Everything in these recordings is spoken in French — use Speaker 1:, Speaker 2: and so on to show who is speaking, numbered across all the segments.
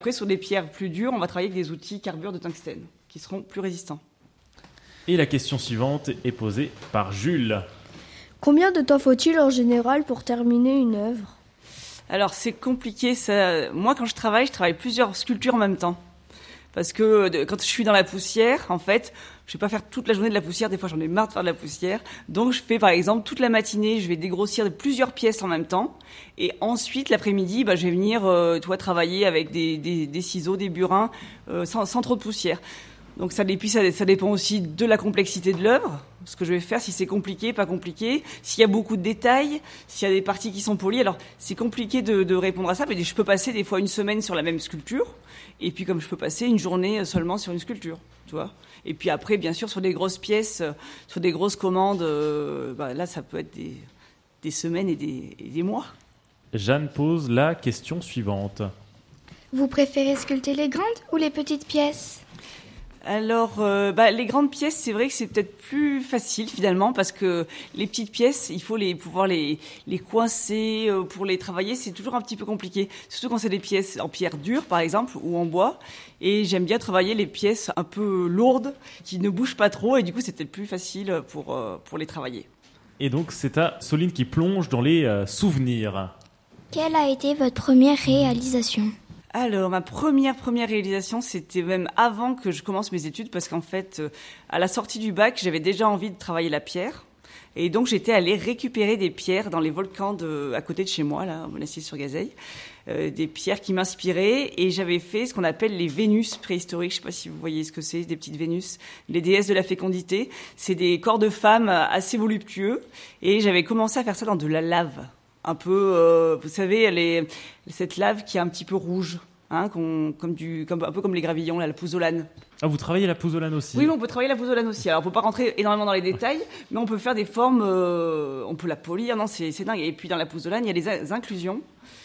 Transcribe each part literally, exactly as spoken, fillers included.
Speaker 1: Après, sur des pierres plus dures, on va travailler avec des outils carbure de tungstène qui seront plus résistants.
Speaker 2: Et la question suivante est posée par Jules.
Speaker 3: Combien de temps faut-il en général pour terminer une œuvre ?
Speaker 1: Alors, c'est compliqué. Ça... Moi, quand je travaille, je travaille plusieurs sculptures en même temps. Parce que de, quand je suis dans la poussière, en fait, je vais pas faire toute la journée de la poussière. Des fois, j'en ai marre de faire de la poussière. Donc, je fais, par exemple, toute la matinée, je vais dégrossir de plusieurs pièces en même temps. Et ensuite, l'après-midi, bah, je vais venir, euh, tu vois, travailler avec des, des, des ciseaux, des burins, euh, sans, sans trop de poussière. Donc, ça, et puis ça, ça dépend aussi de la complexité de l'œuvre. Ce que je vais faire, si c'est compliqué, pas compliqué. S'il y a beaucoup de détails, s'il y a des parties qui sont polies. Alors, c'est compliqué de, de répondre à ça, mais je peux passer des fois une semaine sur la même sculpture. Et puis, comme je peux passer une journée seulement sur une sculpture, tu vois. Et puis après, bien sûr, sur des grosses pièces, sur des grosses commandes, euh, bah, là, ça peut être des, des semaines et des, et des mois.
Speaker 2: Jeanne pose la question suivante.
Speaker 4: Vous préférez sculpter les grandes ou les petites pièces ?
Speaker 1: Alors, euh, bah, les grandes pièces, c'est vrai que c'est peut-être plus facile finalement, parce que les petites pièces, il faut les pouvoir les les coincer euh, pour les travailler. C'est toujours un petit peu compliqué, surtout quand c'est des pièces en pierre dure, par exemple, ou en bois. Et j'aime bien travailler les pièces un peu lourdes, qui ne bougent pas trop, et du coup, c'est peut-être plus facile pour euh, pour les travailler.
Speaker 2: Et donc, c'est à Soline qui plonge dans les euh, souvenirs.
Speaker 4: Quelle a été votre première réalisation ?
Speaker 1: Alors, ma première première réalisation, c'était même avant que je commence mes études, parce qu'en fait, euh, à la sortie du bac, j'avais déjà envie de travailler la pierre. Et donc, j'étais allée récupérer des pierres dans les volcans de, à côté de chez moi, là, à Monastier-sur-Gazeille. Euh, des pierres qui m'inspiraient. Et j'avais fait ce qu'on appelle les Vénus préhistoriques. Je sais pas si vous voyez ce que c'est, des petites Vénus. Les déesses de la fécondité. C'est des corps de femmes assez voluptueux. Et j'avais commencé à faire ça dans de la lave. Un peu, euh, vous savez, les, cette lave qui est un petit peu rouge, hein, qu'on, comme du, comme, un peu comme les gravillons, là, la pouzzolane.
Speaker 2: Ah, vous travaillez la pouzzolane aussi ?
Speaker 1: Oui, mais on peut travailler la pouzzolane aussi. Alors, on peut pas rentrer énormément dans les détails, mais on peut faire des formes, euh, on peut la polir, non, c'est, c'est dingue. Et puis, dans la pouzzolane, il y a des in- inclusions.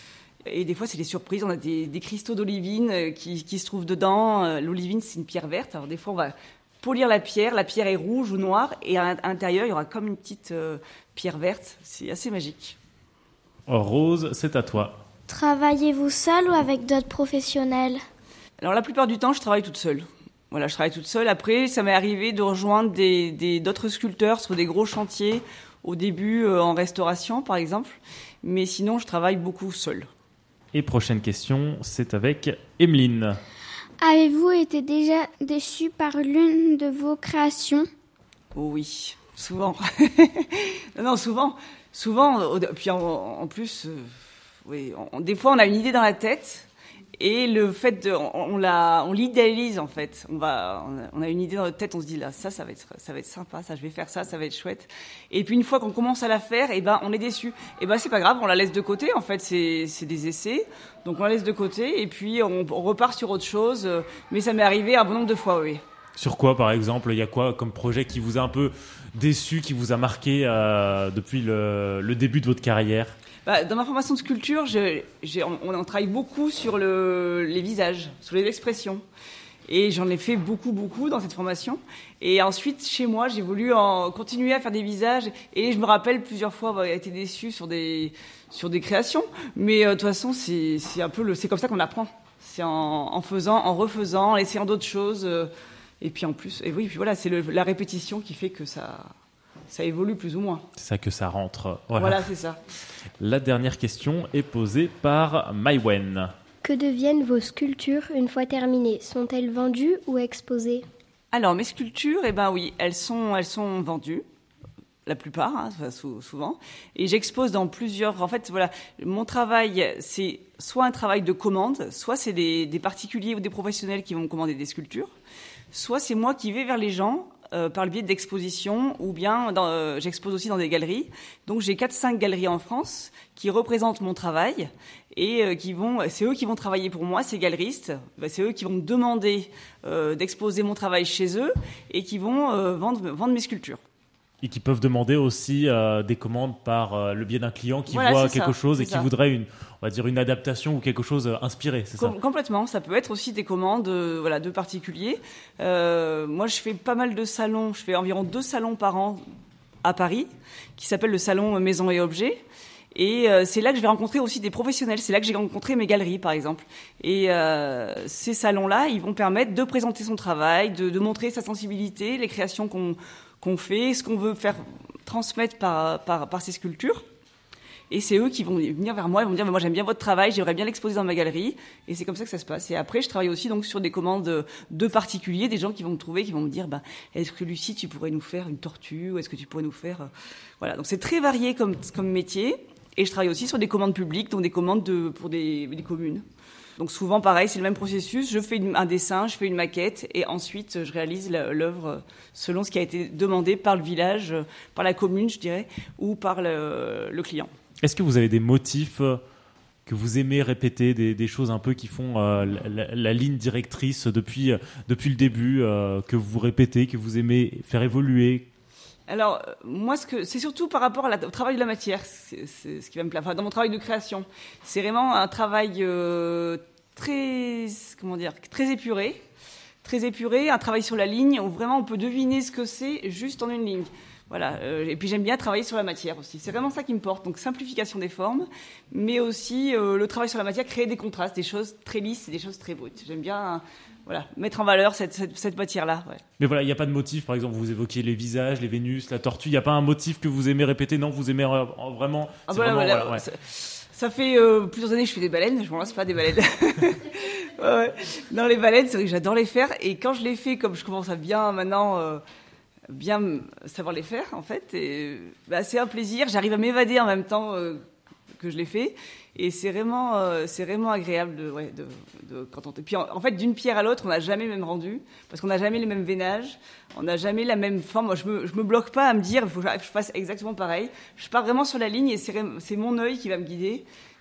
Speaker 1: Et des fois, c'est des surprises. On a des, des cristaux d'olivine qui, qui se trouvent dedans. L'olivine, c'est une pierre verte. Alors, des fois, on va polir la pierre. La pierre est rouge ou noire. Et à l'intérieur, il y aura comme une petite euh, pierre verte. C'est assez magique.
Speaker 2: Rose, c'est à toi.
Speaker 4: Travaillez-vous seul ou avec d'autres professionnels ?
Speaker 1: Alors, la plupart du temps, je travaille toute seule. Voilà, je travaille toute seule. Après, ça m'est arrivé de rejoindre des, des, d'autres sculpteurs sur des gros chantiers, au début euh, en restauration, par exemple. Mais sinon, je travaille beaucoup seule.
Speaker 2: Et prochaine question, c'est avec Emeline.
Speaker 4: Avez-vous été déjà déçu par l'une de vos créations ?
Speaker 1: Oh oui, souvent. non, non, souvent. Souvent, puis en, en plus, euh, oui, on, des fois on a une idée dans la tête et le fait de, on, on la, on l'idéalise en fait. On va, on a, on a une idée dans notre tête, on se dit là, ça, ça va être, ça va être sympa, ça, je vais faire ça, ça va être chouette. Et puis une fois qu'on commence à la faire, et ben on est déçu. Et ben c'est pas grave, on la laisse de côté. En fait, c'est, c'est des essais, donc on la laisse de côté et puis on, on repart sur autre chose. Mais ça m'est arrivé un bon nombre de fois, oui.
Speaker 2: Sur quoi, par exemple ? Il y a quoi comme projet qui vous a un peu déçu, qui vous a marqué euh, depuis le, le début de votre carrière ?
Speaker 1: Bah, dans ma formation de sculpture, je, j'ai, on, on travaille beaucoup sur le, les visages, sur les expressions. Et j'en ai fait beaucoup, beaucoup dans cette formation. Et ensuite, chez moi, j'ai voulu en continuer à faire des visages. Et je me rappelle plusieurs fois avoir été déçue sur des, sur des créations. Mais euh, de toute façon, c'est, c'est un peu le, c'est comme ça qu'on apprend. C'est en, en faisant, en refaisant, en essayant d'autres choses. Euh, Et puis en plus, et oui, puis voilà, c'est le, la répétition qui fait que ça, ça évolue plus ou moins.
Speaker 2: C'est ça que ça rentre. Voilà,
Speaker 1: voilà c'est ça.
Speaker 2: La dernière question est posée par Maïwen.
Speaker 3: Que deviennent vos sculptures une fois terminées ? Sont-elles vendues ou exposées ?
Speaker 1: Alors mes sculptures, eh ben oui, elles sont, elles sont vendues. La plupart, hein, souvent. Et j'expose dans plusieurs... En fait, voilà, mon travail, c'est soit un travail de commande, soit c'est des, des particuliers ou des professionnels qui vont me commander des sculptures, soit c'est moi qui vais vers les gens euh, par le biais d'expositions, ou bien dans, euh, j'expose aussi dans des galeries. Donc j'ai quatre cinq galeries en France qui représentent mon travail et euh, qui vont... C'est eux qui vont travailler pour moi, ces galeristes. Ben, c'est eux qui vont me demander euh, d'exposer mon travail chez eux et qui vont euh, vendre, vendre mes sculptures.
Speaker 2: Et qui peuvent demander aussi euh, des commandes par euh, le biais d'un client qui
Speaker 1: voilà,
Speaker 2: voit
Speaker 1: c'est
Speaker 2: quelque
Speaker 1: ça,
Speaker 2: chose
Speaker 1: c'est
Speaker 2: et qui
Speaker 1: ça.
Speaker 2: voudrait une, on va dire une adaptation ou quelque chose euh, inspiré, c'est
Speaker 1: Com-
Speaker 2: ça ?
Speaker 1: Complètement. Ça peut être aussi des commandes, euh, voilà, de particuliers. Euh, moi, je fais pas mal de salons. Je fais environ deux salons par an à Paris, qui s'appellent le salon Maison et Objets. Et euh, c'est là que je vais rencontrer aussi des professionnels. C'est là que j'ai rencontré mes galeries, par exemple. Et euh, ces salons-là, ils vont permettre de présenter son travail, de, de montrer sa sensibilité, les créations qu'on, qu'on fait, ce qu'on veut faire transmettre par, par, par ces sculptures. Et c'est eux qui vont venir vers moi, ils vont me dire, moi j'aime bien votre travail, j'aimerais bien l'exposer dans ma galerie. Et c'est comme ça que ça se passe. Et après, je travaille aussi donc sur des commandes de particuliers, des gens qui vont me trouver, qui vont me dire, bah, est-ce que Lucie, tu pourrais nous faire une tortue, ou est-ce que tu pourrais nous faire, euh... voilà. Donc c'est très varié comme, comme métier. Et je travaille aussi sur des commandes publiques, donc des commandes de, pour des, des communes. Donc souvent, pareil, c'est le même processus. Je fais une, un dessin, je fais une maquette, et ensuite je réalise l'œuvre selon ce qui a été demandé par le village, par la commune, je dirais, ou par le, le client.
Speaker 2: Est-ce que vous avez des motifs que vous aimez répéter, des, des choses un peu qui font euh, la, la ligne directrice depuis, depuis le début, euh, que vous répétez, que vous aimez faire évoluer?
Speaker 1: Alors, moi, ce que, c'est surtout par rapport à la, au travail de la matière, c'est, c'est ce qui va me plaire. Enfin, dans mon travail de création, c'est vraiment un travail euh, très, comment dire, très épuré, très épuré, un travail sur la ligne où vraiment on peut deviner ce que c'est juste en une ligne. Voilà. Euh, et puis j'aime bien travailler sur la matière aussi. C'est vraiment ça qui me porte. Donc simplification des formes, mais aussi euh, le travail sur la matière, créer des contrastes, des choses très lisses et des choses très brutes. J'aime bien, euh, voilà, mettre en valeur cette, cette, cette matière-là. Ouais.
Speaker 2: Mais voilà, il n'y a pas de motif. Par exemple, vous évoquiez les visages, les Vénus, la tortue. Il n'y a pas un motif que vous aimez répéter? Non, vous aimez euh, vraiment.
Speaker 1: Ah
Speaker 2: c'est
Speaker 1: bah,
Speaker 2: vraiment
Speaker 1: voilà,
Speaker 2: voilà, ouais.
Speaker 1: ça, ça fait euh, plusieurs années que je fais des baleines. Je m'en lasse pas des baleines. ouais, ouais. Non, les baleines, c'est vrai que j'adore les faire. Et quand je les fais, comme je commence à bien maintenant. Euh, bien savoir les faire en fait et bah, c'est un plaisir, j'arrive à m'évader en même temps euh, que je les fais et c'est vraiment euh, c'est vraiment agréable de, ouais, de, de quand on et puis en, en fait d'une pierre à l'autre on n'a jamais le même rendu parce qu'on n'a jamais les mêmes veinages, on n'a jamais la même forme. Moi je me je me bloque pas à me dire il faut que je fasse exactement pareil, je pars vraiment sur la ligne et c'est c'est mon œil qui va me guider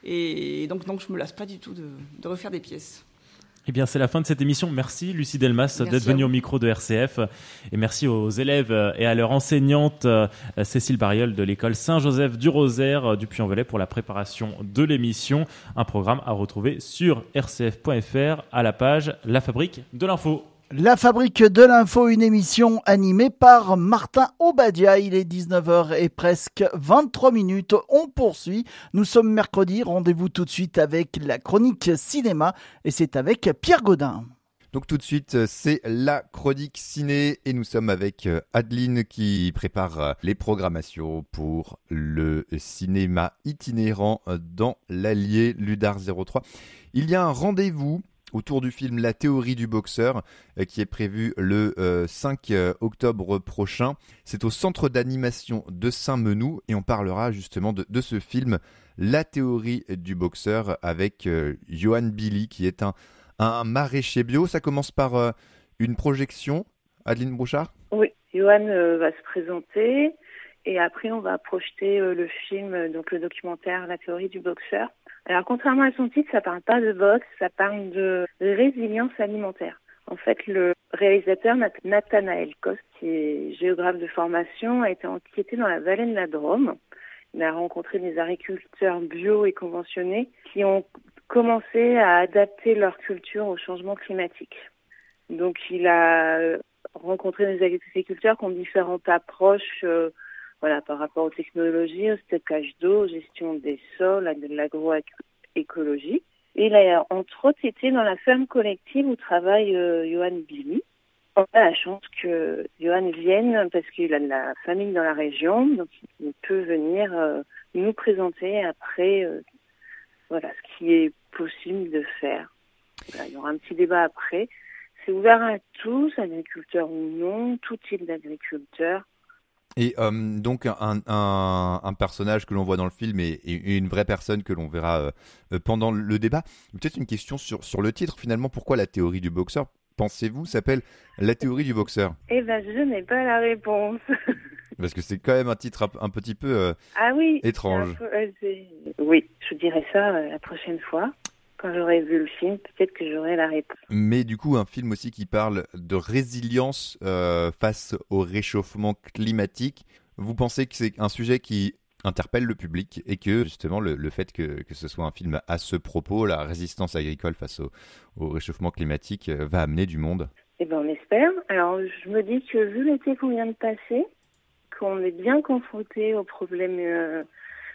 Speaker 1: et donc donc je me lasse pas du tout de, de refaire des pièces.
Speaker 2: Eh bien, c'est la fin de cette émission. Merci Lucie Delmas merci d'être venue au micro de R C F. Et merci aux élèves et à leur enseignante Cécile Bariol de l'école Saint-Joseph du Rosaire du Puy-en-Velay pour la préparation de l'émission. Un programme à retrouver sur r c f point f r à la page La Fabrique de l'Info.
Speaker 5: La Fabrique de l'Info, une émission animée par Martin Obadia. Il est dix-neuf heures et presque vingt-trois minutes. On poursuit. Nous sommes mercredi. Rendez-vous tout de suite avec la chronique cinéma. Et c'est avec Pierre Gaudin.
Speaker 6: Donc tout de suite, c'est la chronique ciné. Et nous sommes avec Adeline qui prépare les programmations pour le cinéma itinérant dans l'Allier Ludar zéro trois. Il y a un rendez-vous autour du film La théorie du boxeur euh, qui est prévu le euh, cinq octobre prochain. C'est au centre d'animation de Saint-Menou et on parlera justement de, de ce film La théorie du boxeur avec euh, Johan Billy qui est un, un maraîcher bio. Ça commence par euh, une projection. Adeline Brouchard ?
Speaker 7: Oui, Johan euh, va se présenter et après on va projeter euh, le film, donc le documentaire La théorie du boxeur. Alors, contrairement à son titre, ça parle pas de boxe, ça parle de résilience alimentaire. En fait, le réalisateur Nathanaël Coste, qui est géographe de formation, a été enquêté dans la vallée de la Drôme. Il a rencontré des agriculteurs bio et conventionnés qui ont commencé à adapter leur culture au changement climatique. Donc, il a rencontré des agriculteurs qui ont différentes approches euh, Voilà, par rapport aux technologies, au stockage d'eau, gestion des sols, à de l'agroécologie. Et il a entre autres été dans la ferme collective où travaille euh, Johan Billy. On a la chance que Johan vienne parce qu'il a de la famille dans la région, donc il peut venir euh, nous présenter après euh, voilà, ce qui est possible de faire. Voilà, il y aura un petit débat après. C'est ouvert à tous, agriculteurs ou non, tout type d'agriculteurs.
Speaker 6: Et euh, donc un, un, un personnage que l'on voit dans le film et, et une vraie personne que l'on verra euh, pendant le débat. Peut-être une question sur, sur le titre finalement. Pourquoi la théorie du boxeur, pensez-vous, s'appelle La théorie du boxeur ?
Speaker 7: Eh ben, je n'ai pas la réponse.
Speaker 6: Parce que c'est quand même un titre un, un petit peu euh,
Speaker 7: ah oui,
Speaker 6: étrange.
Speaker 7: Peu, euh, oui, je dirais ça euh, la prochaine fois. Quand j'aurai vu le film, peut-être que j'aurai la réponse.
Speaker 6: Mais du coup, un film aussi qui parle de résilience euh, face au réchauffement climatique. Vous pensez que c'est un sujet qui interpelle le public et que justement le, le fait que, que ce soit un film à ce propos, la résistance agricole face au, au réchauffement climatique, euh, va amener du monde ?
Speaker 7: Eh ben, on espère. Alors, je me dis que vu l'été qu'on vient de passer, qu'on est bien confronté aux problèmes euh,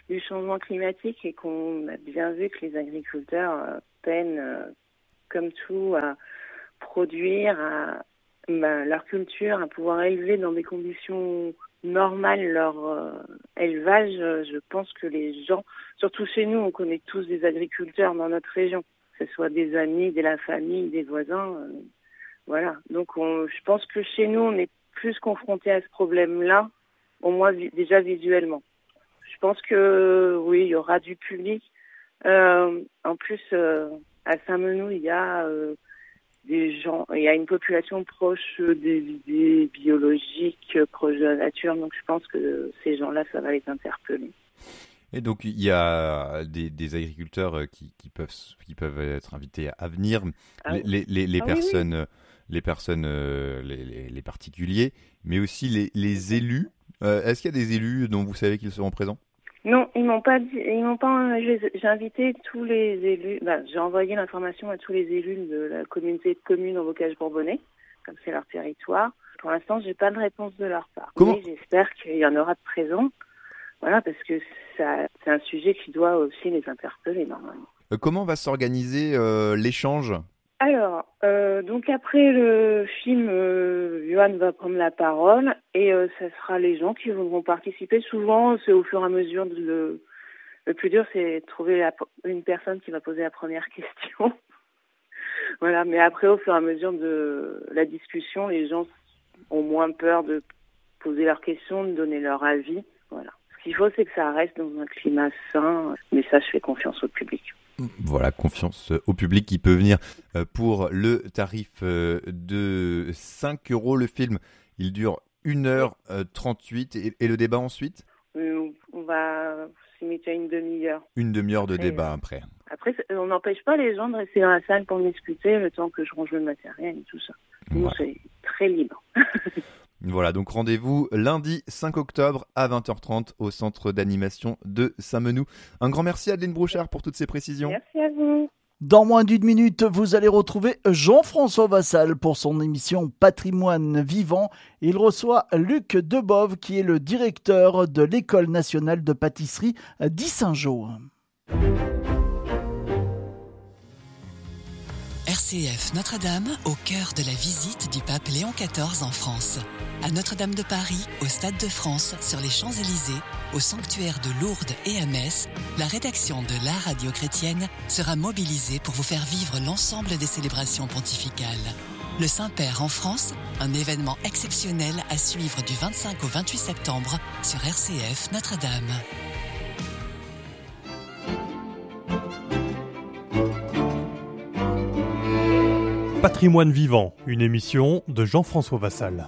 Speaker 7: du changement climatique et qu'on a bien vu que les agriculteurs euh, peinent, euh, comme tout, à produire à, bah, leur culture, à pouvoir élever dans des conditions normales leur euh, élevage. Je pense que les gens, surtout chez nous, on connaît tous des agriculteurs dans notre région, que ce soit des amis, de la famille, des voisins. Euh, voilà. Donc on, je pense que chez nous, on est plus confrontés à ce problème-là, au moins vi- déjà visuellement. Je pense que oui, il y aura du public. Euh, en plus, euh, à Saint-Menou, il y a euh, des gens, il y a une population proche des idées biologiques, proche de la nature. Donc, je pense que ces gens-là, ça va les interpeller.
Speaker 6: Et donc il y a des, des agriculteurs qui, qui peuvent qui peuvent être invités à venir,
Speaker 7: Ah
Speaker 6: les, les, les, les
Speaker 7: ah
Speaker 6: personnes,
Speaker 7: oui, oui.
Speaker 6: les personnes, les, les, les particuliers, mais aussi les, les élus. Euh, est-ce qu'il y a des élus dont vous savez qu'ils seront présents?
Speaker 7: Non, ils m'ont pas dit, ils m'ont pas, j'ai, j'ai invité tous les élus, bah, j'ai envoyé l'information à tous les élus de la communauté de communes au Bocage-Bourbonnais, comme c'est leur territoire. Pour l'instant, j'ai pas de réponse de leur part.
Speaker 6: Comment
Speaker 7: Mais j'espère qu'il y en aura de présents. Voilà, parce que ça, c'est un sujet qui doit aussi les interpeller normalement.
Speaker 6: Euh, comment va s'organiser euh, l'échange?
Speaker 7: Alors, euh, donc après le film, euh, Johan va prendre la parole et euh, ça sera les gens qui voudront participer. Souvent, c'est au fur et à mesure de le, le plus dur, c'est de trouver la, une personne qui va poser la première question. Voilà, mais après, au fur et à mesure de la discussion, les gens ont moins peur de poser leurs questions, de donner leur avis. Voilà. Ce qu'il faut, c'est que ça reste dans un climat sain, mais ça, je fais confiance au public.
Speaker 6: Voilà, confiance au public qui peut venir pour le tarif de cinq euros. Le film, il dure une heure trente-huit et, et le débat ensuite?
Speaker 7: On va s'imiter à une demi-heure.
Speaker 6: Une demi-heure de
Speaker 7: après,
Speaker 6: débat après.
Speaker 7: Après, on n'empêche pas les gens de rester dans la salle pour discuter le temps que je range le matériel et tout ça. Nous, ouais. C'est très libre.
Speaker 6: Voilà, donc rendez-vous lundi cinq octobre à vingt heures trente au centre d'animation de Saint-Menou. Un grand merci à Adeline Brouchard pour toutes ces précisions.
Speaker 7: Merci à vous.
Speaker 5: Dans moins d'une minute, vous allez retrouver Jean-François Vassal pour son émission Patrimoine Vivant. Il reçoit Luc Debove, qui est le directeur de l'École nationale de pâtisserie d'Yssingeaux.
Speaker 8: R C F Notre-Dame, au cœur de la visite du pape Léon quatorze en France. À Notre-Dame de Paris, au Stade de France, sur les Champs-Élysées, au sanctuaire de Lourdes et à Metz, la rédaction de la radio chrétienne sera mobilisée pour vous faire vivre l'ensemble des célébrations pontificales. Le Saint-Père en France, un événement exceptionnel à suivre du vingt-cinq au vingt-huit septembre sur R C F Notre-Dame.
Speaker 9: Patrimoine vivant, une émission de Jean-François Vassal.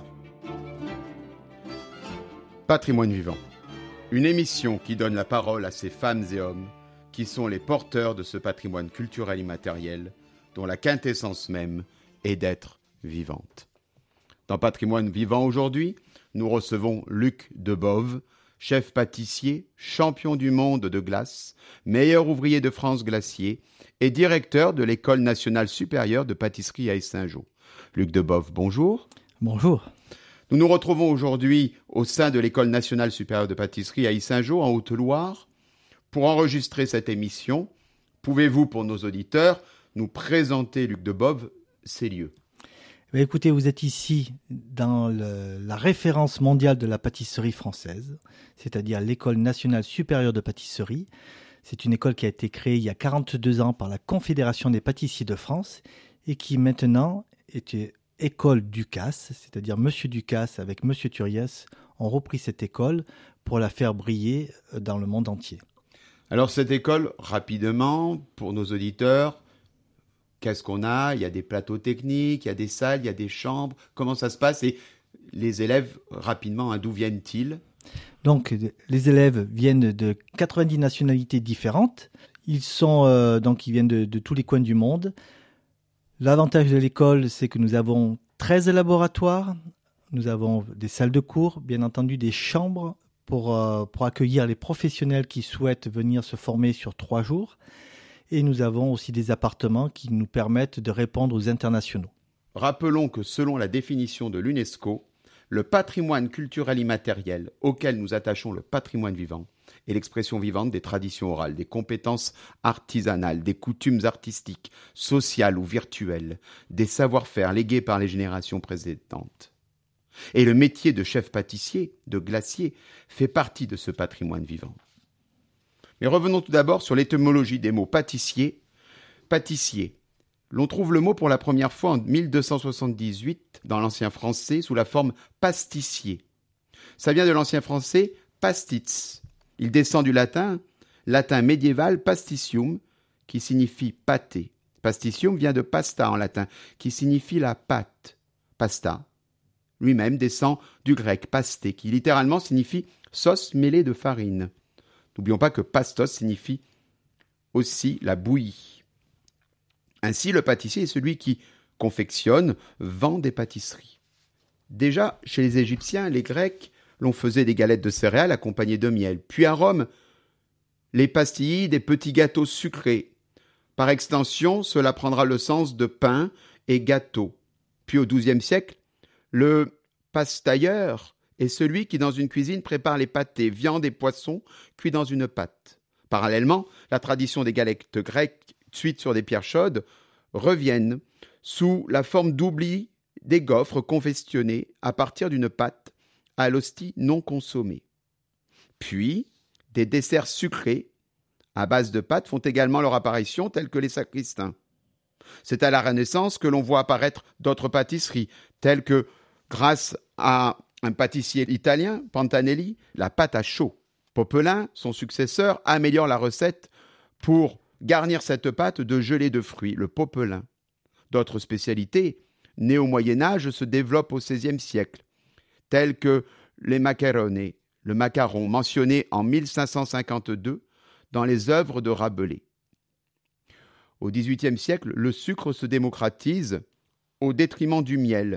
Speaker 10: Patrimoine vivant, une émission qui donne la parole à ces femmes et hommes qui sont les porteurs de ce patrimoine culturel et matériel dont la quintessence même est d'être vivante. Dans Patrimoine vivant aujourd'hui, nous recevons Luc Debove, chef pâtissier, champion du monde de glace, meilleur ouvrier de France glacier et directeur de l'École nationale supérieure de pâtisserie à Yssingeaux. Luc Debove, bonjour.
Speaker 11: Bonjour.
Speaker 10: Nous nous retrouvons aujourd'hui au sein de l'École nationale supérieure de pâtisserie à Yssingeaux, en Haute-Loire. Pour enregistrer cette émission, pouvez-vous, pour nos auditeurs, nous présenter, Luc Debove, ces lieux?
Speaker 11: Écoutez, vous êtes ici dans le, la référence mondiale de la pâtisserie française, c'est-à-dire l'École nationale supérieure de pâtisserie. C'est une école qui a été créée il y a quarante-deux ans par la Confédération des pâtissiers de France et qui maintenant est école Ducasse, c'est-à-dire Monsieur Ducasse avec Monsieur Turiès ont repris cette école pour la faire briller dans le monde entier.
Speaker 10: Alors cette école, rapidement, pour nos auditeurs, qu'est-ce qu'on a? Il y a des plateaux techniques, il y a des salles, il y a des chambres. Comment ça se passe? Et les élèves, rapidement, hein, d'où viennent-ils?
Speaker 11: Donc, les élèves viennent de quatre-vingt-dix nationalités différentes. Ils sont euh, donc ils viennent de, de tous les coins du monde. L'avantage de l'école, c'est que nous avons treize laboratoires, nous avons des salles de cours, bien entendu des chambres pour euh, pour accueillir les professionnels qui souhaitent venir se former sur trois jours. Et nous avons aussi des appartements qui nous permettent de répondre aux internationaux.
Speaker 10: Rappelons que selon la définition de l'UNESCO, le patrimoine culturel immatériel auquel nous attachons le patrimoine vivant est l'expression vivante des traditions orales, des compétences artisanales, des coutumes artistiques, sociales ou virtuelles, des savoir-faire légués par les générations précédentes. Et le métier de chef pâtissier, de glacier, fait partie de ce patrimoine vivant. Mais revenons tout d'abord sur l'étymologie des mots pâtissier, pâtissier. L'on trouve le mot pour la première fois en mille deux cent soixante-dix-huit dans l'ancien français sous la forme pastissier. Ça vient de l'ancien français pastitz. Il descend du latin, latin médiéval pasticium, qui signifie pâté. Pasticium vient de pasta en latin, qui signifie la pâte. Pasta lui-même descend du grec pasté, qui littéralement signifie sauce mêlée de farine. N'oublions pas que pastos signifie aussi la bouillie. Ainsi, le pâtissier est celui qui confectionne, vend des pâtisseries. Déjà, chez les Égyptiens, les Grecs, l'on faisait des galettes de céréales accompagnées de miel. Puis à Rome, les pastilles, des petits gâteaux sucrés. Par extension, cela prendra le sens de pain et gâteau. Puis au douzième siècle, le pastailleur est celui qui, dans une cuisine, prépare les pâtés, viande et poissons cuits dans une pâte. Parallèlement, la tradition des galettes grecques cuites sur des pierres chaudes reviennent sous la forme d'oubli des gaufres confectionnés à partir d'une pâte à l'hostie non consommée. Puis, des desserts sucrés à base de pâtes font également leur apparition, tels que les sacristains. C'est à la Renaissance que l'on voit apparaître d'autres pâtisseries, telles que, grâce à un pâtissier italien, Pantanelli, la pâte à chaud. Popelin, son successeur, améliore la recette pour garnir cette pâte de gelée de fruits, le popelin. D'autres spécialités, nées au Moyen-Âge, se développent au seizième siècle, telles que les macaroni, le macaron, mentionné en mille cinq cent cinquante-deux dans les œuvres de Rabelais. Au dix-huitième siècle, le sucre se démocratise au détriment du miel.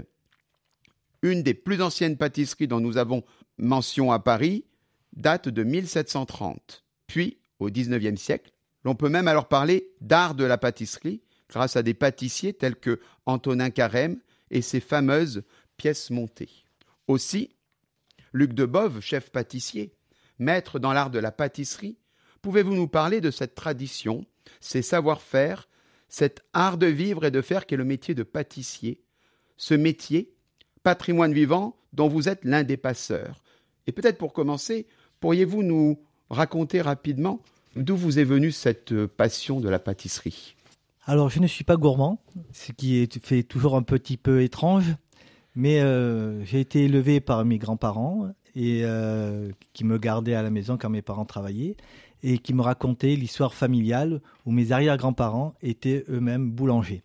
Speaker 10: Une des plus anciennes pâtisseries dont nous avons mention à Paris date de mille sept cent trente. Puis, au dix-neuvième siècle, l'on peut même alors parler d'art de la pâtisserie grâce à des pâtissiers tels que Antonin Carême et ses fameuses pièces montées. Aussi, Luc Debove, chef pâtissier, maître dans l'art de la pâtisserie, pouvez-vous nous parler de cette tradition, ces savoir-faire, cet art de vivre et de faire qu'est le métier de pâtissier, ce métier, patrimoine vivant dont vous êtes l'un des passeurs. Et peut-être pour commencer, pourriez-vous nous raconter rapidement d'où vous est venue cette passion de la pâtisserie ?
Speaker 11: Alors, je ne suis pas gourmand, ce qui est fait toujours un petit peu étrange, mais euh, j'ai été élevé par mes grands-parents et euh, qui me gardaient à la maison quand mes parents travaillaient et qui me racontaient l'histoire familiale où mes arrière-grands-parents étaient eux-mêmes boulangers.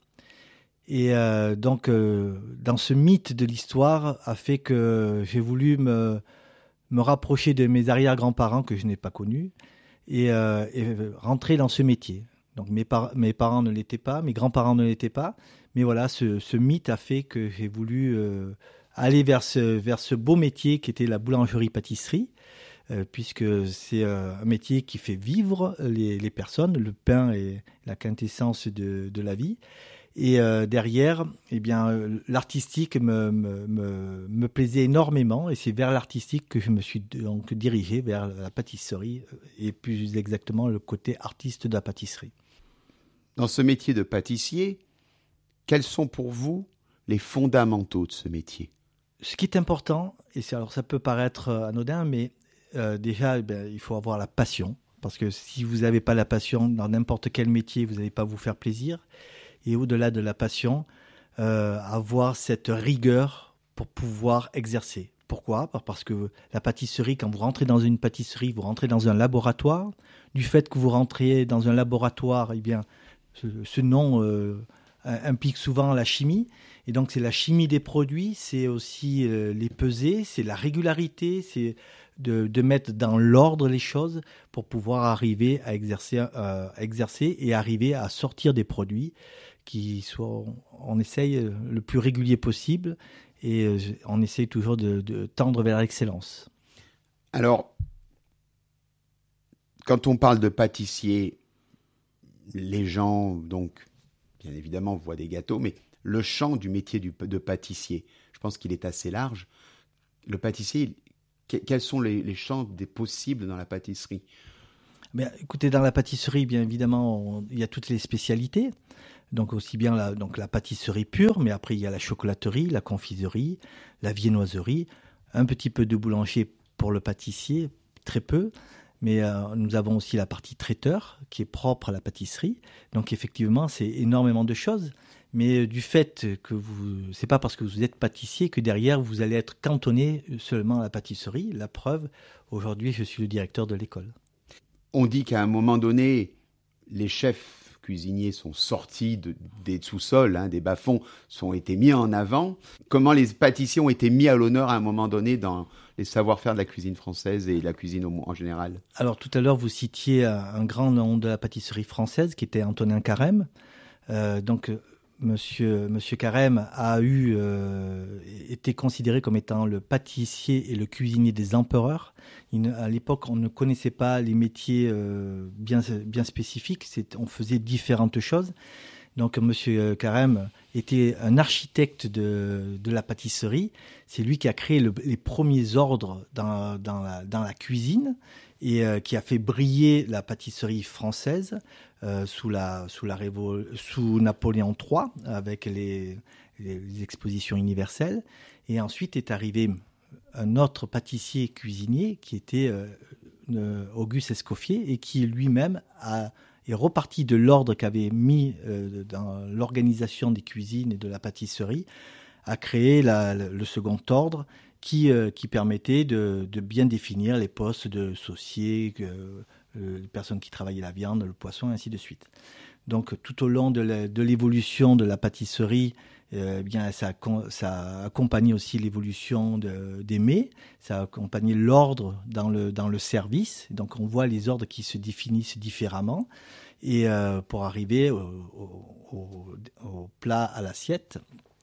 Speaker 11: Et euh, donc, euh, dans ce mythe de l'histoire a fait que j'ai voulu me, me rapprocher de mes arrière-grands-parents que je n'ai pas connus et, euh, et rentrer dans ce métier. Donc, mes, par- mes parents ne l'étaient pas, mes grands-parents ne l'étaient pas. Mais voilà, ce, ce mythe a fait que j'ai voulu euh, aller vers ce, vers ce beau métier qui était la boulangerie-pâtisserie, euh, puisque c'est euh, un métier qui fait vivre les, les personnes. Le pain est la quintessence de, de la vie. Et euh, derrière, eh bien, l'artistique me, me, me, me plaisait énormément et c'est vers l'artistique que je me suis donc dirigé, vers la pâtisserie et plus exactement le côté artiste de la pâtisserie.
Speaker 10: Dans ce métier de pâtissier, quels sont pour vous les fondamentaux de ce métier ?
Speaker 11: Ce qui est important, et c'est, alors ça peut paraître anodin, mais euh, déjà, eh bien, il faut avoir la passion. Parce que si vous n'avez pas la passion dans n'importe quel métier, vous n'allez pas vous faire plaisir. Et au-delà de la passion, euh, avoir cette rigueur pour pouvoir exercer. Pourquoi ? Parce que la pâtisserie, quand vous rentrez dans une pâtisserie, vous rentrez dans un laboratoire. Du fait que vous rentrez dans un laboratoire, eh bien, ce, ce nom euh, implique souvent la chimie. Et donc, c'est la chimie des produits, c'est aussi euh, les peser, c'est la régularité, c'est de, de mettre dans l'ordre les choses pour pouvoir arriver à exercer, euh, à exercer et arriver à sortir des produits qui soient, on essaye le plus régulier possible et euh, on essaye toujours de, de tendre vers l'excellence.
Speaker 10: Alors, quand on parle de pâtissier, les gens, donc, bien évidemment, voient des gâteaux, mais le champ du métier du, de pâtissier, je pense qu'il est assez large. Le pâtissier, quels sont les, les champs des possibles dans la pâtisserie?
Speaker 11: Bien, écoutez, dans la pâtisserie, bien évidemment, on, il y a toutes les spécialités. Donc aussi bien la, donc la pâtisserie pure, mais après il y a la chocolaterie, la confiserie, la viennoiserie, un petit peu de boulanger pour le pâtissier, très peu. Mais euh, nous avons aussi la partie traiteur qui est propre à la pâtisserie. Donc effectivement, c'est énormément de choses. Mais du fait que vous, c'est pas parce que vous êtes pâtissier que derrière vous allez être cantonné seulement à la pâtisserie. La preuve, aujourd'hui, je suis le directeur de l'école.
Speaker 10: On dit qu'à un moment donné, les chefs cuisiniers sont sortis de, des sous-sols, hein, des bas-fonds, sont été mis en avant. Comment les pâtissiers ont été mis à l'honneur à un moment donné dans les savoir-faire de la cuisine française et la cuisine en général? Alors tout à l'heure, vous citiez un grand nom de la pâtisserie française qui était Antonin Carême. Euh, donc Monsieur, Monsieur Carême a eu, euh, été considéré comme étant le pâtissier et le cuisinier des empereurs. Il, à l'époque, on ne connaissait pas les métiers euh, bien, bien spécifiques. C'est, on faisait différentes choses. Donc, Monsieur Carême était un architecte de, de la pâtisserie. C'est lui qui a créé le, les premiers ordres dans, dans, la, dans la cuisine et euh, qui a fait briller la pâtisserie française euh, sous, la, sous, la révo- sous Napoléon trois avec les, les, les expositions universelles. Et ensuite est arrivé un autre pâtissier cuisinier qui était euh, euh, Auguste Escoffier et qui lui-même a, est reparti de l'ordre qu'avait mis euh, dans l'organisation des cuisines et de la pâtisserie, a créé la, le second ordre qui, euh, qui permettait de, de bien définir les postes de sauciers, euh, les personnes qui travaillaient la viande, le poisson, et ainsi de suite. Donc tout au long de, la, de l'évolution de la pâtisserie, euh, bien, ça, ça a accompagné aussi l'évolution de, des mets, ça a accompagné l'ordre dans le, dans le service. Donc on voit les ordres qui se définissent différemment. Et euh, pour arriver au, au, au, au plat à l'assiette,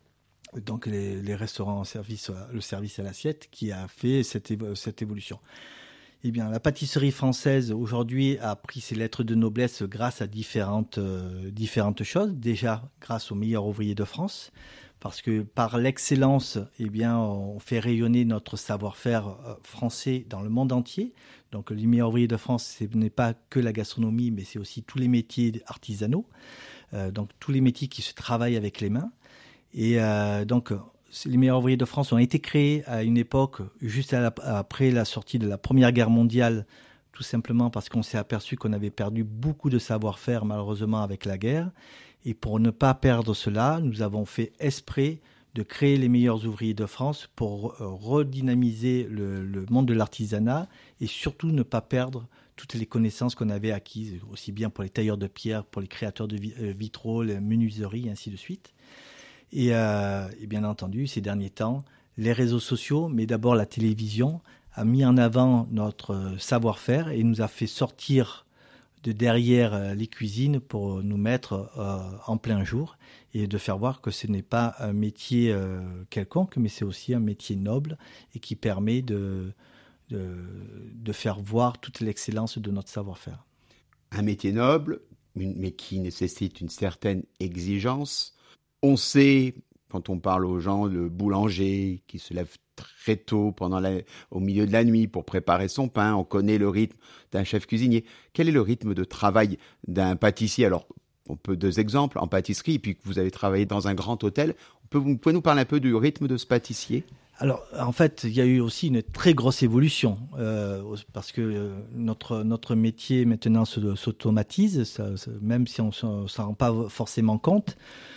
Speaker 10: donc les, les restaurants en service, le service à l'assiette qui a fait cette, évo- cette évolution. Eh bien, la pâtisserie française aujourd'hui a pris ses lettres de noblesse grâce à différentes, euh, différentes choses. Déjà, grâce aux meilleurs ouvriers de France, parce que par l'excellence, eh bien, on fait rayonner notre savoir-faire euh, français dans le monde entier. Donc, les meilleurs ouvriers de France, ce n'est pas que la gastronomie, mais c'est aussi tous les métiers artisanaux. Euh, donc, tous les métiers qui se travaillent avec les mains. Et euh, donc, les meilleurs ouvriers de France ont été créés à une époque, juste à la, après la sortie de la Première Guerre mondiale, tout simplement parce qu'on s'est aperçu qu'on avait perdu beaucoup de savoir-faire, malheureusement, avec la guerre. Et pour ne pas perdre cela, nous avons fait exprès de créer les meilleurs ouvriers de France pour redynamiser le, le monde de l'artisanat et surtout ne pas perdre toutes les connaissances qu'on avait acquises, aussi bien pour les tailleurs de pierre, pour les créateurs de vitraux, les menuiseries, et ainsi de suite. Et, euh, et bien entendu, ces derniers temps, les réseaux sociaux, mais d'abord la télévision, a mis en avant notre savoir-faire et nous a fait sortir de derrière les cuisines pour nous mettre euh, en plein jour et de faire voir que ce n'est pas un métier euh, quelconque, mais c'est aussi un métier noble et qui permet de, de, de faire voir toute l'excellence de notre savoir-faire. Un métier noble, mais qui nécessite une certaine exigence. On sait, quand on parle aux gens, le boulanger qui se lève très tôt pendant la, au milieu de la nuit pour préparer son pain, on connaît le rythme d'un chef cuisinier. Quel est le rythme de travail d'un pâtissier? Alors, on peut deux exemples, en pâtisserie, et puis que vous avez travaillé dans un grand hôtel. On peut, vous pouvez nous parler un peu du rythme de ce pâtissier?
Speaker 11: Alors, en fait, il y a eu aussi une très grosse évolution, euh, parce que euh, notre, notre métier maintenant s'automatise, ça, ça, même si on ne s'en rend pas forcément compte.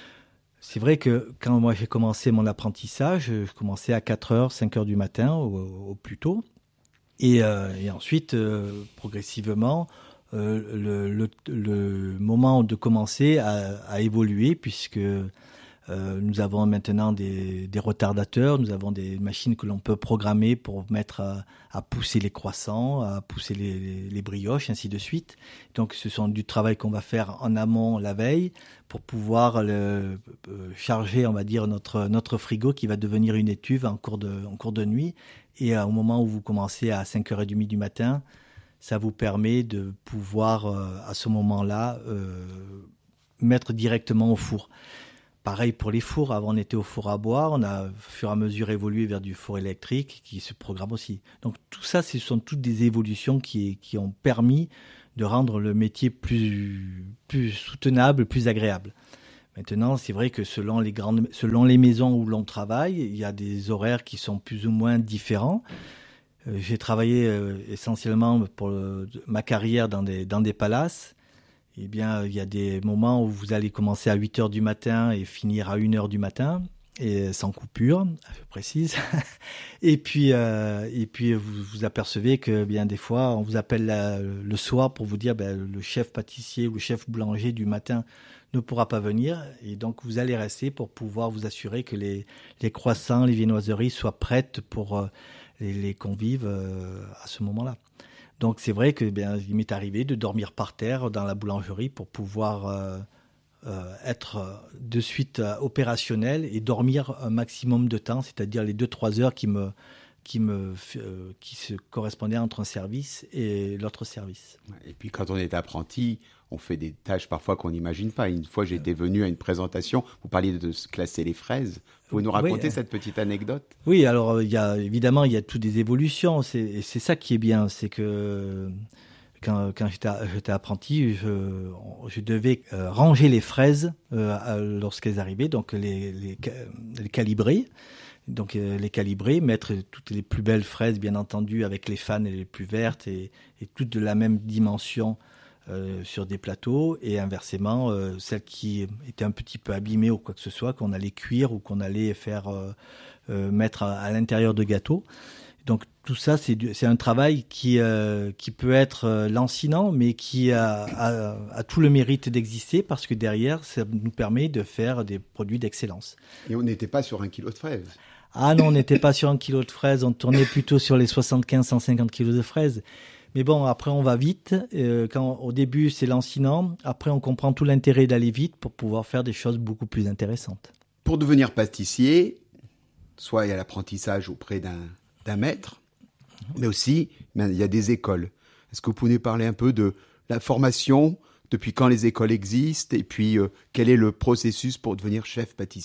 Speaker 11: C'est vrai que quand moi j'ai commencé mon apprentissage, je commençais à quatre heures, cinq heures du matin au, au plus tôt. Et, euh, et ensuite, euh, progressivement, euh, le, le, le moment de commencer a, a évolué puisque euh, nous avons maintenant des, des retardateurs, nous avons des machines que l'on peut programmer pour mettre à, à pousser les croissants, à pousser les, les, les brioches, ainsi de suite. Donc ce sont du travail qu'on va faire en amont la veille pour pouvoir le, euh, charger, on va dire, notre, notre frigo qui va devenir une étuve en cours de, en cours de nuit. Et euh, au moment où vous commencez à cinq heures trente du matin, ça vous permet de pouvoir, euh, à ce moment-là, euh, mettre directement au four. pareil pour les fours. Avant, on était au four à bois. On a, au fur et à mesure, évolué vers du four électrique qui se programme aussi. Donc, tout ça, ce sont toutes des évolutions qui, qui ont permis de rendre le métier plus, plus soutenable, plus agréable. Maintenant, c'est vrai que selon les, grandes, selon les maisons où l'on travaille, il y a des horaires qui sont plus ou moins différents. Euh, j'ai travaillé euh, essentiellement pour le, ma carrière dans des, dans des palaces. Eh bien, il y a des moments où vous allez commencer à huit heures du matin et finir à une heure du matin, et sans coupure, je précise. et puis, euh, et puis vous vous apercevez que bien des fois, on vous appelle la, le soir pour vous dire ben, le chef pâtissier ou le chef boulanger du matin ne pourra pas venir. Et donc, vous allez rester pour pouvoir vous assurer que les, les croissants, les viennoiseries soient prêtes pour euh, les, les convives euh, à ce moment-là. Donc, c'est vrai que bien, il m'est arrivé de dormir par terre dans la boulangerie pour pouvoir euh, euh, être de suite euh, opérationnel et dormir un maximum de temps, c'est-à-dire les deux trois heures qui, me, qui, me, euh, qui se correspondaient entre un service et l'autre service.
Speaker 10: Et puis, quand on est apprenti, on fait des tâches parfois qu'on n'imagine pas. Une fois, j'étais venu à une présentation, vous parliez de classer les fraises. Vous pouvez nous raconter oui, cette petite anecdote ?
Speaker 11: Oui, alors il y a, évidemment, il y a toutes des évolutions. C'est, et c'est ça qui est bien, c'est que quand, quand j'étais, j'étais apprenti, je, je devais ranger les fraises euh, lorsqu'elles arrivaient, donc les, les, les calibrer. Donc euh, les calibrer, mettre toutes les plus belles fraises, bien entendu, avec les fanes les plus vertes et, et toutes de la même dimension. Euh, sur des plateaux, et inversement euh, celles qui étaient un petit peu abîmées ou quoi que ce soit, qu'on allait cuire ou qu'on allait faire euh, euh, mettre à, à l'intérieur de gâteaux. Donc tout ça, c'est, du, c'est un travail qui, euh, qui peut être euh, lancinant, mais qui a, a, a tout le mérite d'exister, parce que derrière, ça nous permet de faire des produits d'excellence.
Speaker 10: Et on n'était pas sur un kilo de fraises.
Speaker 11: Ah non, on n'était pas sur un kilo de fraises, on tournait plutôt sur les soixante-quinze à cent cinquante kilos de fraises. Mais bon, après, on va vite. Euh, quand, au début, c'est lancinant. Après, on comprend tout l'intérêt d'aller vite pour pouvoir faire des choses beaucoup plus intéressantes.
Speaker 10: Pour devenir pâtissier, soit il y a l'apprentissage auprès d'un, d'un maître, mais aussi, il y a des écoles. Est-ce que vous pouvez parler un peu de la formation, depuis quand les écoles existent, et puis euh, quel est le processus pour devenir chef pâtissier ?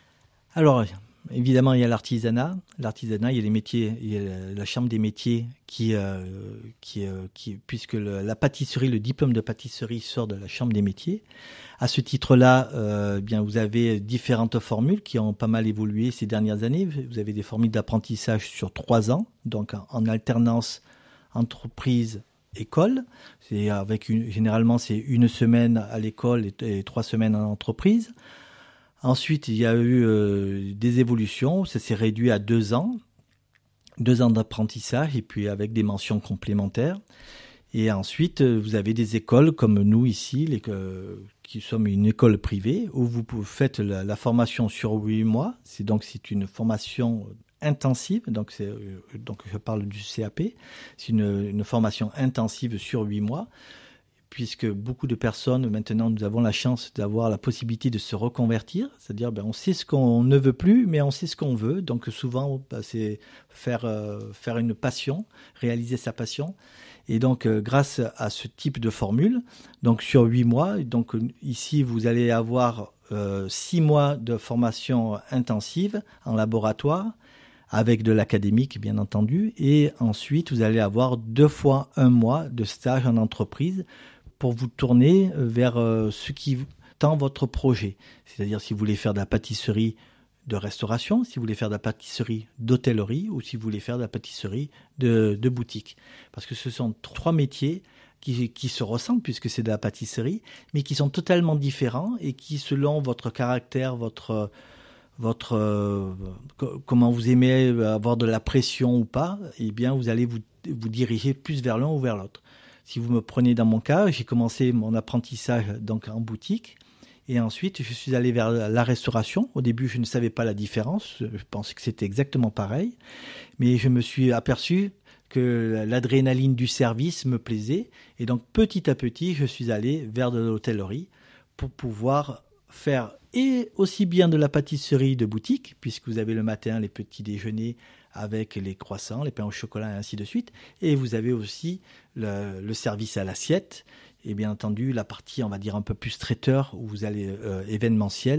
Speaker 11: Alors, évidemment, il y a l'artisanat. L'artisanat, il y a les métiers, il y a la chambre des métiers qui, euh, qui, euh, qui puisque le, la pâtisserie, le diplôme de pâtisserie sort de la chambre des métiers. À ce titre-là, euh, bien, vous avez différentes formules qui ont pas mal évolué ces dernières années. Vous avez des formules d'apprentissage sur trois ans, donc en, en alternance entreprise école. C'est avec une, généralement, c'est une semaine à l'école et, et trois semaines en entreprise. Ensuite, il y a eu euh, des évolutions, ça s'est réduit à deux ans, deux ans d'apprentissage et puis avec des mentions complémentaires. Et ensuite, vous avez des écoles comme nous ici, les, euh, qui sommes une école privée, où vous faites la, la formation sur huit mois. C'est donc c'est une formation intensive, donc, c'est, euh, donc je parle du C A P, c'est une, une formation intensive sur huit mois. Puisque beaucoup de personnes, maintenant, nous avons la chance d'avoir la possibilité de se reconvertir. C'est-à-dire, ben, on sait ce qu'on ne veut plus, mais on sait ce qu'on veut. Donc, souvent, ben, c'est faire, euh, faire une passion, réaliser sa passion. Et donc, euh, grâce à ce type de formule, donc sur huit mois, donc ici, vous allez avoir euh, six mois de formation intensive en laboratoire, avec de l'académique, bien entendu. Et ensuite, vous allez avoir deux fois un mois de stage en entreprise pour vous tourner vers ce qui tend votre projet. C'est-à-dire si vous voulez faire de la pâtisserie de restauration, si vous voulez faire de la pâtisserie d'hôtellerie ou si vous voulez faire de la pâtisserie de, de boutique. Parce que ce sont trois métiers qui, qui se ressemblent puisque c'est de la pâtisserie, mais qui sont totalement différents et qui, selon votre caractère, votre... votre euh, comment vous aimez avoir de la pression ou pas, eh bien vous allez vous, vous diriger plus vers l'un ou vers l'autre. Si vous me prenez dans mon cas, j'ai commencé mon apprentissage donc en boutique et ensuite je suis allé vers la restauration. Au début, je ne savais pas la différence, je pensais que c'était exactement pareil, mais je me suis aperçu que l'adrénaline du service me plaisait et donc petit à petit, je suis allé vers de l'hôtellerie pour pouvoir faire et aussi bien de la pâtisserie de boutique, puisque vous avez le matin les petits déjeuners avec les croissants, les pains au chocolat et ainsi de suite, et vous avez aussi le, le service à l'assiette, et bien entendu la partie, on va dire, un peu plus traiteur, où vous allez euh, événementiel,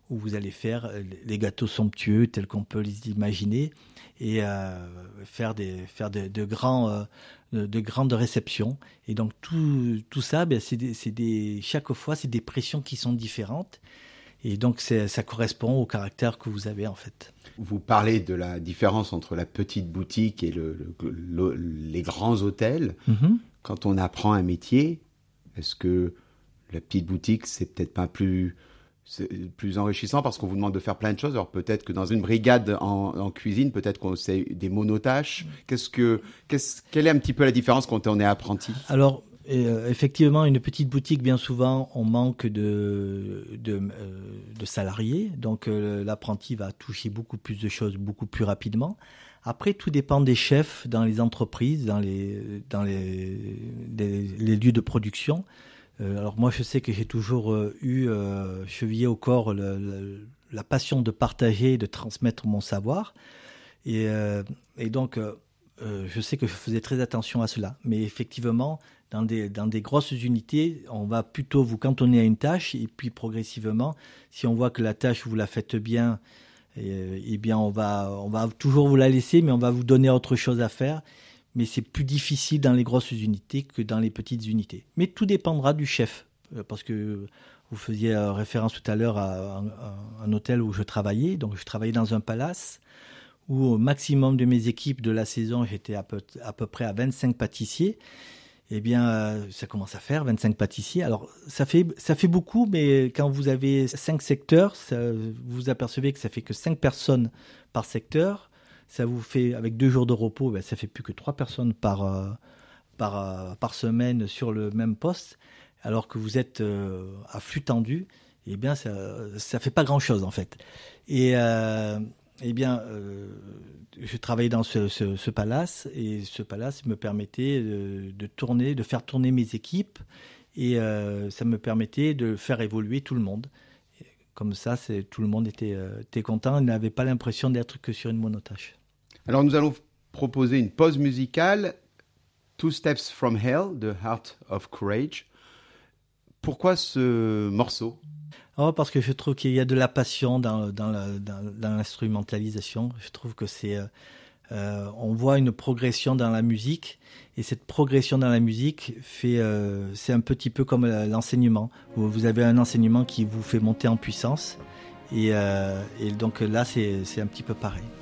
Speaker 11: où vous allez faire les gâteaux somptueux tels qu'on peut les imaginer et euh, faire, des, faire de, de, grands, euh, de, de grandes réceptions. Et donc tout, tout ça, ben, c'est des, c'est des, chaque fois, c'est des pressions qui sont différentes. Et donc c'est, ça correspond au caractère que vous avez en fait.
Speaker 10: Vous parlez de la différence entre la petite boutique et le, le, le, les grands hôtels. Mm-hmm. Quand on apprend un métier, est-ce que la petite boutique, c'est peut-être pas plus... c'est plus enrichissant parce qu'on vous demande de faire plein de choses. Alors peut-être que dans une brigade en, en cuisine, peut-être qu'on sait des monotâches. Qu'est-ce que, qu'est-ce, quelle est un petit peu la différence quand on est apprenti ?
Speaker 11: Alors, euh, effectivement, une petite boutique, bien souvent, on manque de, de, euh, de salariés. Donc euh, l'apprenti va toucher beaucoup plus de choses, beaucoup plus rapidement. Après, tout dépend des chefs dans les entreprises, dans les, dans les, les, les lieux de production. Alors moi, je sais que j'ai toujours euh, eu euh, chevillé au corps le, le, la passion de partager et de transmettre mon savoir. Et, euh, et donc, euh, je sais que je faisais très attention à cela. Mais effectivement, dans des, dans des grosses unités, on va plutôt vous cantonner à une tâche. Et puis progressivement, si on voit que la tâche, vous la faites bien, et, et bien on va, on va toujours vous la laisser, mais on va vous donner autre chose à faire. Mais c'est plus difficile dans les grosses unités que dans les petites unités. Mais tout dépendra du chef, parce que vous faisiez référence tout à l'heure à un, à un hôtel où je travaillais. Donc je travaillais dans un palace où au maximum de mes équipes de la saison, j'étais à peu, à peu près à vingt-cinq pâtissiers. Eh bien, ça commence à faire vingt-cinq pâtissiers. Alors ça fait, ça fait beaucoup, mais quand vous avez cinq secteurs, ça, vous vous apercevez que ça fait que cinq personnes par secteur. Ça vous fait, avec deux jours de repos, ben, ça fait plus que trois personnes par, euh, par, euh, par semaine sur le même poste, alors que vous êtes euh, à flux tendu, eh bien, ça ne fait pas grand-chose, en fait. Et, euh, eh bien, euh, je travaillais dans ce, ce, ce palace, et ce palace me permettait de, de tourner, de faire tourner mes équipes, et euh, ça me permettait de faire évoluer tout le monde. Et comme ça, c'est, tout le monde était, euh, était content, il n'avait pas l'impression d'être que sur une monotâche.
Speaker 10: Alors nous allons proposer une pause musicale, Two Steps from Hell, de Heart of Courage. Pourquoi ce morceau ?
Speaker 11: Oh, parce que je trouve qu'il y a de la passion dans, dans, la, dans, dans l'instrumentalisation. Je trouve que c'est, euh, on voit une progression dans la musique, et cette progression dans la musique fait, euh, c'est un petit peu comme l'enseignement. Vous avez un enseignement qui vous fait monter en puissance, et, euh, et donc là c'est, c'est un petit peu pareil.